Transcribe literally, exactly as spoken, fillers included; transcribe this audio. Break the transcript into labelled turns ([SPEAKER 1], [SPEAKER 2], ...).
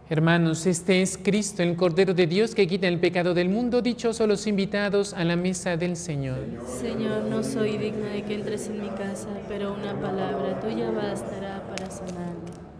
[SPEAKER 1] Hermanos, este es Cristo, el Cordero de Dios que quita el pecado del mundo. Dichosos los invitados a la mesa del Señor.
[SPEAKER 2] Señor, no soy digno de que entres en mi casa, pero una palabra tuya bastará para sanarme.